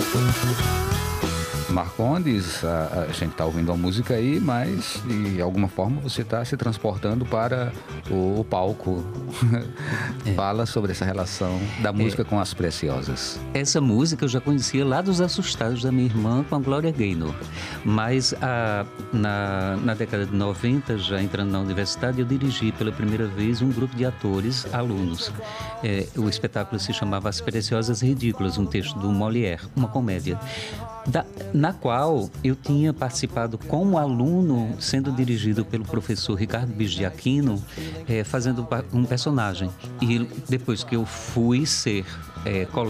Marcondes, a gente está ouvindo a música aí, mas de alguma forma você está se transportando para o palco. Fala sobre essa relação da música com as Preciosas. Essa música eu já conhecia lá dos Assustados da minha irmã com a Glória Gaynor. Mas na década de 90, já entrando na universidade, eu dirigi pela primeira vez um grupo de atores, alunos. O espetáculo se chamava As Preciosas Ridículas, um texto do Molière, uma comédia. Na qual eu tinha participado como aluno, sendo dirigido pelo professor Ricardo Bicho de Aquino, fazendo um personagem. E depois que eu fui ser colega